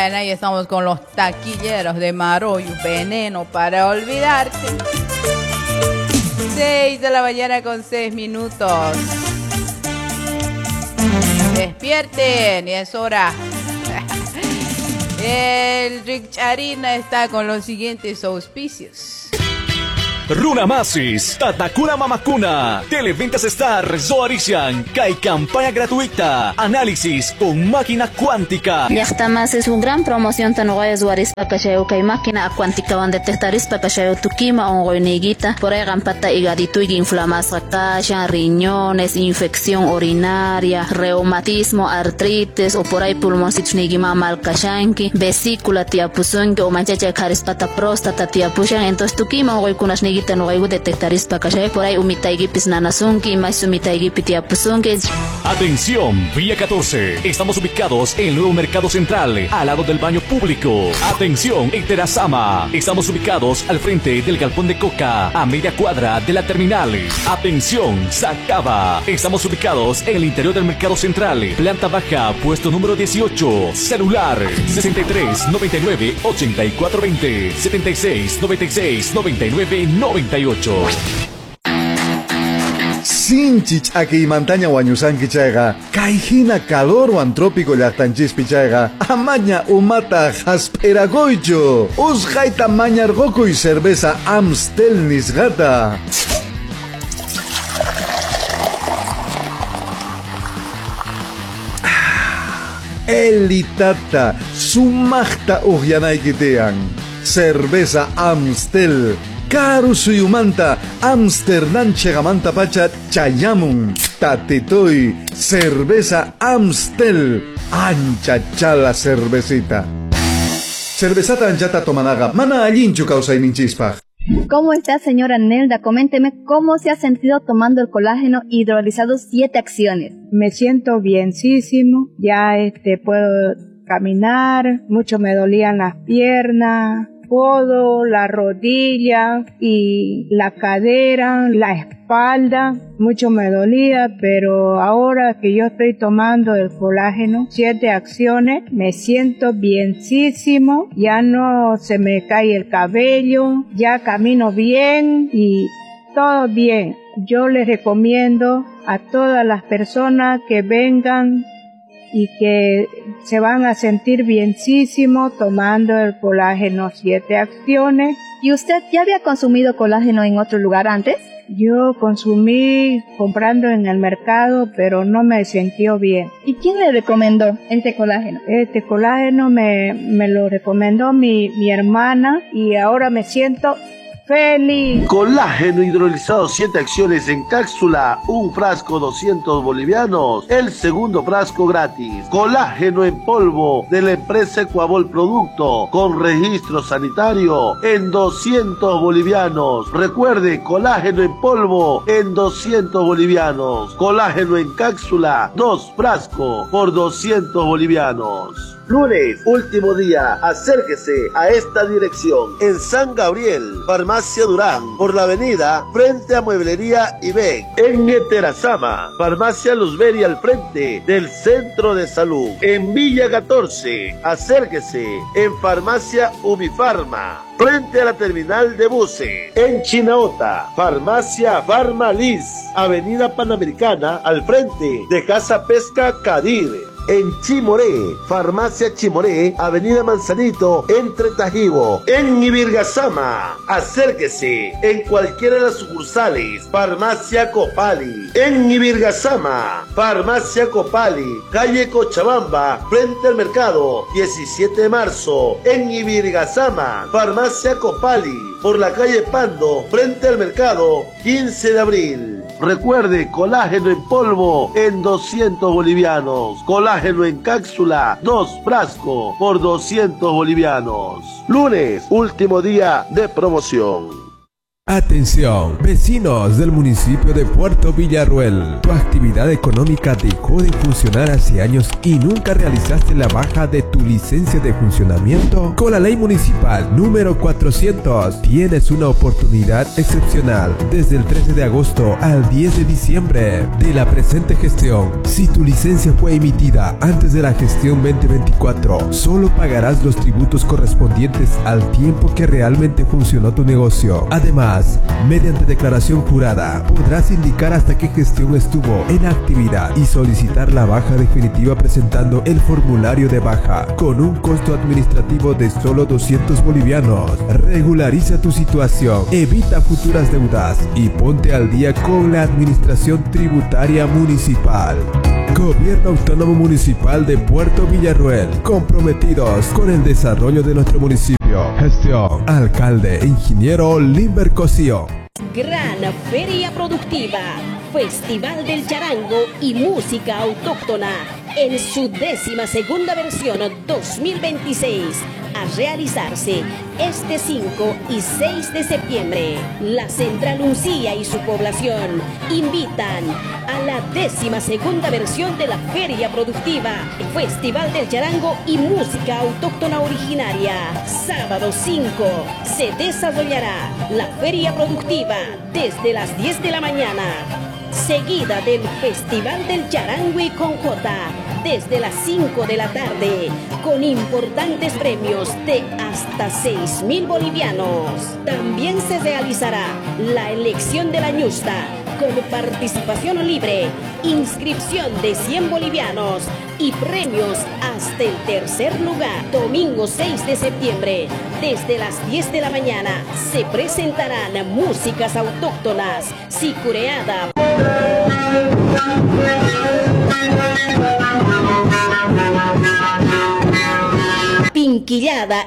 Bueno, ahí estamos con los taquilleros de Maroyu, veneno para olvidarte. 6 de la mañana con 6 minutos. Despierten, y es hora. El Richarina está con los siguientes auspicios. Runamasis, Tatakuna Mamakuna, Televentas Star, Zoarisian, Kai campaña gratuita, análisis con máquina cuántica. Llaqtamas es una gran promoción Tanogoya Zoaris Pacacheo, Kai máquina cuántica van detectaris Pacacheo, Tukima, Ongoiniguita, por ahí gampata higadito y inflamación, caixa, riñones, infección urinaria, reumatismo, artritis, o por ahí pulmoncitos nigima malcashanki, vesícula tiapuzunki, o manchacha carispata próstata tiapushan, entonces Tukima, Ongoikunas Nigita no hay detectaris Pacacheo, por ahí umitaigipis nanasunki, más umitaigipiti apusunki. Atención, Vía 14. Estamos ubicados en el nuevo Mercado Central, al lado del baño público. Atención, en Terazama. Estamos ubicados al frente del galpón de Coca, a media cuadra de la terminal. Atención, Sacaba. Estamos ubicados en el interior del Mercado Central, planta baja, puesto número 18. Celular 63 99 84 20 76 96 99 98. Sinchich aquí montaña Wañusanki chayga, Kaijina calor antrópico llaqtanchispi chayga, amaña umata hasperagoycho, usjaita mañargoku y cerveza Amstel nisgata. Elitata, sumachta ujianaikitean, cerveza Amstel. Karu suyumanta, Amsterdam chegamanta pacha chayamun, tatitoy, cerveza Amstel, ancha chala cervecita. Cervezata anchata tomanaga, mana allinchu causayninchispaj. ¿Cómo está, señora Nelda? Coménteme cómo se ha sentido tomando el colágeno hidrolizado 7 acciones. Me siento bienísimo, ya puedo caminar, mucho me dolían las piernas, codo, la rodilla y la cadera, la espalda, mucho me dolía, pero ahora que yo estoy tomando el colágeno 7 acciones, me siento bienísimo, ya no se me cae el cabello, ya camino bien y todo bien. Yo les recomiendo a todas las personas que vengan y que se van a sentir bienísimo tomando el colágeno 7 acciones. ¿Y usted ya había consumido colágeno en otro lugar antes? Yo consumí comprando en el mercado, pero no me sintió bien. ¿Y quién le recomendó este colágeno? Este colágeno me lo recomendó mi hermana y ahora me siento feliz. Colágeno hidrolizado 7 acciones en cápsula, un frasco 200 bolivianos, el segundo frasco gratis. Colágeno en polvo de la empresa Ecuabol Producto, con registro sanitario, en 200 bolivianos. Recuerde, colágeno en polvo en 200 bolivianos. Colágeno en cápsula, 2 frascos por 200 bolivianos. Lunes, último día, acérquese a esta dirección. En San Gabriel, Farmacia Durán, por la avenida, frente a Mueblería Ibec. En Terazama, Farmacia Luzberi al frente del Centro de Salud. En Villa 14, acérquese en Farmacia Ubifarma, frente a la terminal de buses. En Chinaota, Farmacia Farmalis, Avenida Panamericana, al frente de Casa Pesca Cadir. En Chimoré, Farmacia Chimoré, Avenida Manzanito, entre Tajibo. En Ibirgazama, acérquese en cualquiera de las sucursales, Farmacia Copali. En Ibirgazama, Farmacia Copali, calle Cochabamba, frente al mercado, 17 de marzo. En Ibirgazama, Farmacia Copali, por la calle Pando, frente al mercado, 15 de abril. Recuerde, colágeno en polvo en 200 bolivianos. Colágeno en cápsula, 2 frascos por 200 bolivianos. Lunes, último día de promoción. Atención, vecinos del municipio de Puerto Villarruel. Tu actividad económica dejó de funcionar hace años y nunca realizaste la baja de tu licencia de funcionamiento. Con la ley municipal número 400 tienes una oportunidad excepcional desde el 13 de agosto al 10 de diciembre de la presente gestión. Si tu licencia fue emitida antes de la gestión 2024, solo pagarás los tributos correspondientes al tiempo que realmente funcionó tu negocio. Además, mediante declaración jurada, podrás indicar hasta qué gestión estuvo en actividad y solicitar la baja definitiva presentando el formulario de baja con un costo administrativo de solo 200 bolivianos. Regulariza tu situación, evita futuras deudas y ponte al día con la administración tributaria municipal. Gobierno Autónomo Municipal de Puerto Villarruel, comprometidos con el desarrollo de nuestro municipio. Gestión, alcalde, ingeniero Limber Cosío. Gran Feria Productiva, Festival del Charango y Música Autóctona en su 12ª versión 2026, a realizarse este 5 y 6 de septiembre. La Central Uncía y su población invitan a la 12ª versión de la Feria Productiva, Festival del Charango y Música Autóctona Originaria. Sábado 5 se desarrollará la Feria Productiva desde las 10 de la mañana, seguida del Festival del Charango y Conjota desde las 5 de la tarde, con importantes premios de hasta 6.000 bolivianos. También se realizará la elección de la ñusta con participación libre, inscripción de 100 bolivianos y premios hasta el tercer lugar. Domingo 6 de septiembre, desde las 10 de la mañana, se presentarán músicas autóctonas, sicureada, pinquillada,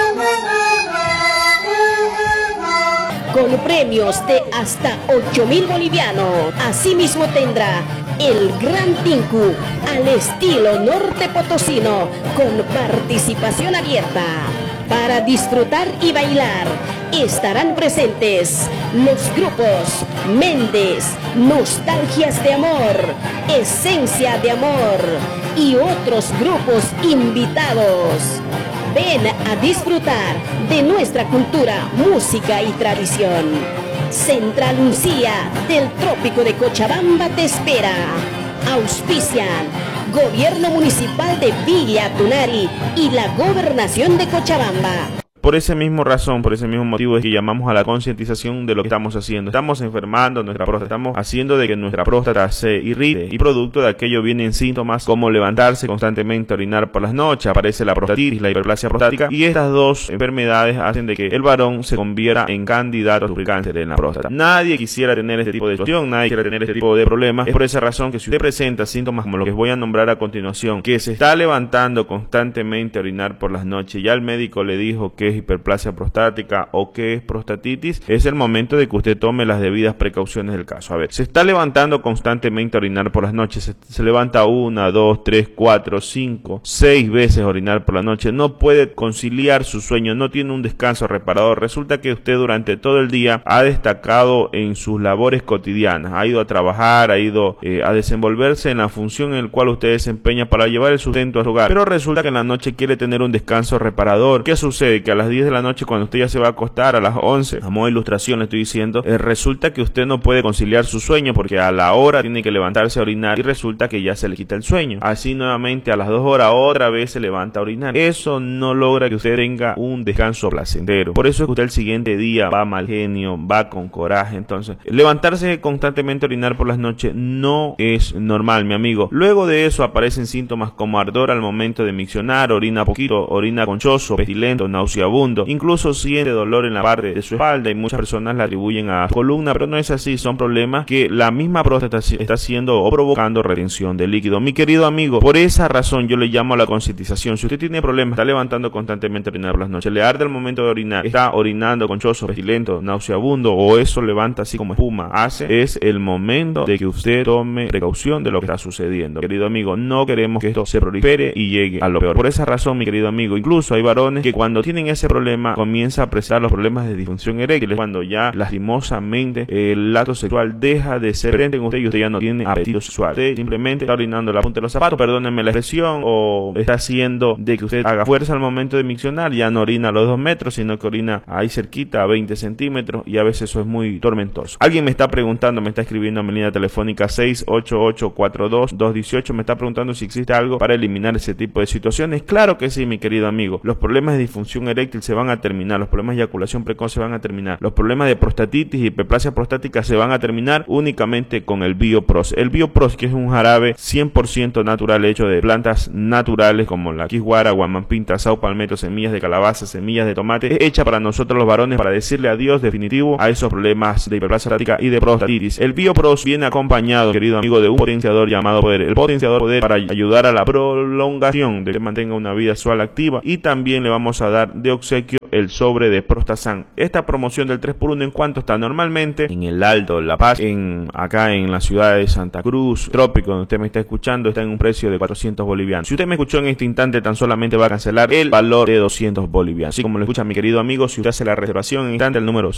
con premios de hasta 8.000 bolivianos. Asimismo tendrá el Gran Tinku al estilo norte potosino con participación abierta. Para disfrutar y bailar estarán presentes los grupos Méndez, Nostalgias de Amor, Esencia de Amor y otros grupos invitados. Ven a disfrutar de nuestra cultura, música y tradición. Central Uncía del Trópico de Cochabamba te espera. Auspician Gobierno Municipal de Villa Tunari y la Gobernación de Cochabamba. Por ese mismo razón, por ese mismo motivo es que llamamos a la concientización de lo que estamos haciendo. Estamos enfermando nuestra próstata, estamos haciendo de que nuestra próstata se irrite y producto de aquello vienen síntomas como levantarse constantemente, orinar por las noches, aparece la prostatitis, la hiperplasia prostática y estas dos enfermedades hacen de que el varón se convierta en candidato a sufrir cáncer en la próstata. Nadie quisiera tener este tipo de situación, nadie quisiera tener este tipo de problemas. Es por esa razón que si usted presenta síntomas como los que voy a nombrar a continuación, que se está levantando constantemente a orinar por las noches, ya el médico le dijo que es hiperplasia prostática o que es prostatitis, es el momento de que usted tome las debidas precauciones del caso. A ver, se está levantando constantemente a orinar por las noches, se levanta 1, 2, 3, 4, 5, 6 veces a orinar por la noche, no puede conciliar su sueño, no tiene un descanso reparador. Resulta que usted durante todo el día ha destacado en sus labores cotidianas, ha ido a trabajar, ha ido a desenvolverse en la función en la cual usted desempeña para llevar el sustento a su hogar, pero resulta que en la noche quiere tener un descanso reparador. ¿Qué sucede? Que a las 10 de la noche, cuando usted ya se va a acostar, a las 11, a modo de ilustración le estoy diciendo, resulta que usted no puede conciliar su sueño porque a la hora tiene que levantarse a orinar y resulta que ya se le quita el sueño. Así nuevamente a las 2 horas otra vez se levanta a orinar. Eso no logra que usted tenga un descanso placentero. Por eso es que usted el siguiente día va mal genio, va con coraje. Entonces, levantarse constantemente a orinar por las noches no es normal, mi amigo. Luego de eso aparecen síntomas como ardor al momento de miccionar, orina poquito, orina conchoso, pestilento, nauseabundo, incluso siente dolor en la parte de su espalda y muchas personas la atribuyen a columna, pero no es así, son problemas que la misma próstata está haciendo o provocando retención de líquido. Mi querido amigo, por esa razón yo le llamo a la concientización. Si usted tiene problemas, está levantando constantemente a orinar por las noches, le arde al momento de orinar, está orinando conchoso, pestilento, nauseabundo o eso levanta así como espuma, es el momento de que usted tome precaución de lo que está sucediendo. Querido amigo, no queremos que esto se prolifere y llegue a lo peor. Por esa razón, mi querido amigo, incluso hay varones que cuando tienen ese problema comienza a presentar los problemas de disfunción eréctil, cuando ya lastimosamente el acto sexual deja de ser presente en usted y usted ya no tiene apetito sexual. Usted simplemente está orinando la punta de los zapatos, perdónenme la expresión, o está haciendo de que usted haga fuerza al momento de miccionar, ya no orina a los 2 metros, sino que orina ahí cerquita a 20 centímetros, y a veces eso es muy tormentoso. Alguien me está preguntando, me está escribiendo a mi línea telefónica 68842-218, me está preguntando si existe algo para eliminar ese tipo de situaciones. Claro que sí, mi querido amigo. Los problemas de disfunción eréctil se van a terminar, los problemas de eyaculación precoz se van a terminar, los problemas de prostatitis y hiperplasia prostática se van a terminar únicamente con el Biopros. El Biopros, que es un jarabe 100% natural hecho de plantas naturales como la quisguara, guamampinta, sao palmetto, semillas de calabaza, semillas de tomate, es hecha para nosotros los varones para decirle adiós definitivo a esos problemas de hiperplasia prostática y de prostatitis. El Biopros viene acompañado, querido amigo, de un potenciador llamado Poder. El potenciador Poder para ayudar a la prolongación de que mantenga una vida sexual activa, y también le vamos a dar de obsequio el sobre de Prostasan. Esta promoción del 3x1 en cuanto está normalmente en el Alto, La Paz, acá en la ciudad de Santa Cruz, Trópico, donde usted me está escuchando, está en un precio de 400 bolivianos. Si usted me escuchó en este instante, tan solamente va a cancelar el valor de 200 bolivianos. Así como lo escucha mi querido amigo, si usted hace la reservación en instante, el número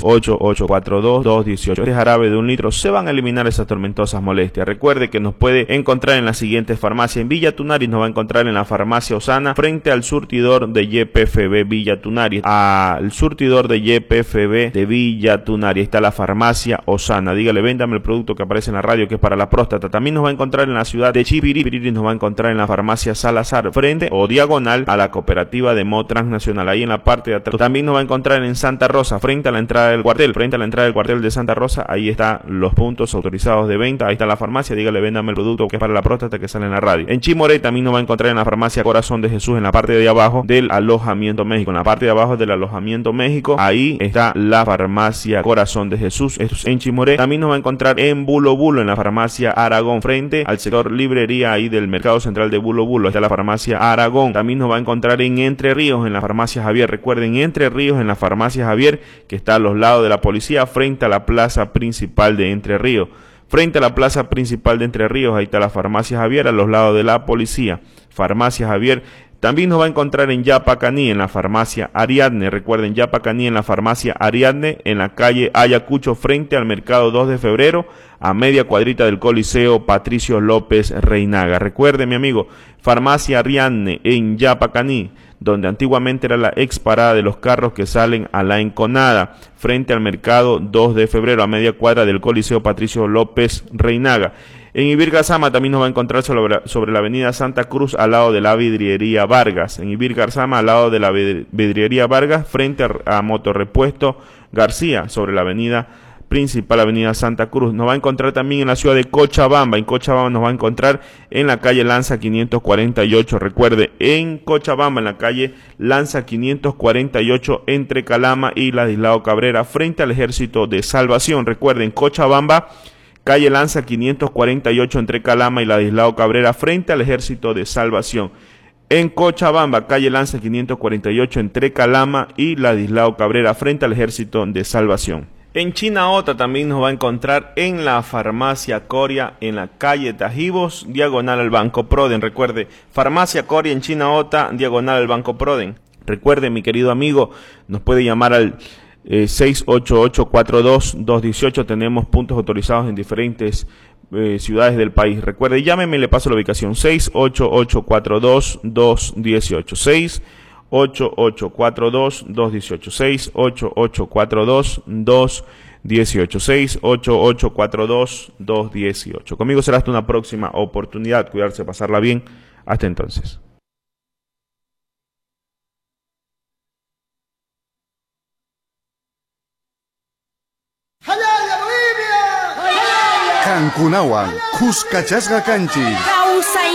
68842-218. Este jarabe de 1 litro, se van a eliminar esas tormentosas molestias. Recuerde que nos puede encontrar en las siguientes farmacias. En Villa Tunaris nos va a encontrar en la farmacia Osana, frente al surtidor de YPFB Villa Tunaris. Al surtidor de YPFB de Villa Tunaris está la farmacia Osana. Dígale, véndame el producto que aparece en la radio, que es para la próstata. También nos va a encontrar en la ciudad de Chipiripiri, nos va a encontrar en la farmacia Salazar, frente o diagonal a la cooperativa de Mo Transnacional, ahí en la parte de atrás. También nos va a encontrar en Santa Rosa, frente a la entrada del cuartel, de Santa Rosa. Ahí están los puntos autorizados de venta, ahí está la farmacia. Dígale, véndame el producto que es para la próstata, que sale en la radio. En Chimoré también nos va a encontrar en la farmacia Corazón de Jesús, en la parte de abajo del alojamiento México. En la parte de abajo del alojamiento México, ahí está la farmacia Corazón de Jesús. Esto es en Chimoré. También nos va a encontrar en Bulo Bulo, en la farmacia Aragón, frente al sector librería ahí del mercado central de Bulo Bulo. Está la farmacia Aragón. También nos va a encontrar en Entre Ríos, en la farmacia Javier. Recuerden, Entre Ríos, en la farmacia Javier, que está a los lados de la policía, frente a la plaza principal de Entre Ríos. Frente a la plaza principal de Entre Ríos, ahí está la farmacia Javier, a los lados de la policía. Farmacia Javier. También nos va a encontrar en Yapacaní, en la farmacia Ariadne. Recuerden, Yapacaní, en la farmacia Ariadne, en la calle Ayacucho, frente al mercado 2 de febrero, a media cuadrita del Coliseo Patricio López Reinaga. Recuerde, mi amigo, farmacia Ariadne en Yapacaní, donde antiguamente era la ex parada de los carros que salen a la Enconada, frente al mercado 2 de febrero, a media cuadra del Coliseo Patricio López Reinaga. En Ibirgarzama también nos va a encontrar sobre la avenida Santa Cruz, al lado de la vidriería Vargas. En Ibirgarzama, al lado de la vidriería Vargas, frente a Motorrepuesto García, sobre la avenida principal, avenida Santa Cruz. Nos va a encontrar también en la ciudad de Cochabamba. En Cochabamba nos va a encontrar en la calle Lanza 548. Recuerde, en Cochabamba, en la calle Lanza 548, entre Calama y Ladislao Cabrera, frente al Ejército de Salvación. Recuerden, Cochabamba, calle Lanza 548, entre Calama y Ladislao Cabrera, frente al Ejército de Salvación. En Cochabamba, calle Lanza 548, entre Calama y Ladislao Cabrera, frente al Ejército de Salvación. En Chinaota también nos va a encontrar en la farmacia Coria, en la calle Tajibos, diagonal al Banco Proden. Recuerde, farmacia Coria en Chinaota, diagonal al Banco Proden. Recuerde, mi querido amigo, nos puede llamar al 68842-218. Tenemos puntos autorizados en diferentes ciudades del país. Recuerde, llámeme y le paso la ubicación. 68842-218. 68842-218. 68842-218. Conmigo será hasta una próxima oportunidad. Cuidarse, pasarla bien. Hasta entonces. Cancunawan, Cuscachasga Canchi.